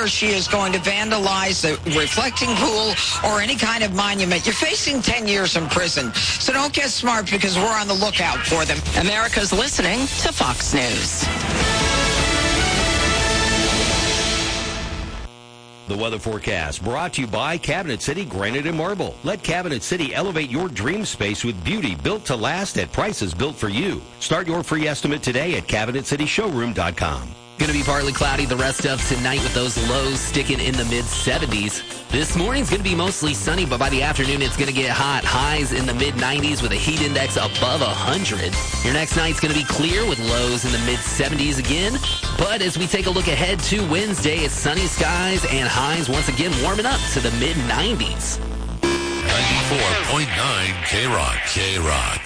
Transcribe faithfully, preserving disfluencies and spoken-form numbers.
or she is going to vandalize the reflecting pool or any kind of monument, you're facing ten years in prison. So don't get smart, because we're on the lookout for them. America's listening to Fox News. The weather forecast brought to you by Cabinet City Granite and Marble. Let Cabinet City elevate your dream space with beauty built to last at prices built for you. Start your free estimate today at cabinet city showroom dot com. Going to be partly cloudy the rest of tonight with those lows sticking in the mid seventies. This morning's going to be mostly sunny, but by the afternoon it's going to get hot. Highs in the mid nineties with a heat index above one hundred. Your next night's going to be clear with lows in the mid seventies again. But as we take a look ahead to Wednesday, it's sunny skies and highs once again warming up to the mid nineties. ninety-four point nine K-Rock. K-Rock.